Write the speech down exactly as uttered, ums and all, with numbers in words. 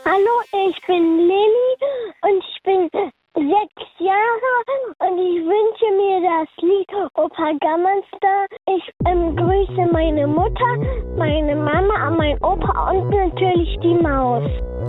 Hallo, ich bin Lilly und ich bin sechs Jahre und ich wünsche mir das Lied Opa Gammonster. Ich ähm, grüße meine Mutter, meine Mama, meinen Opa und natürlich die Maus.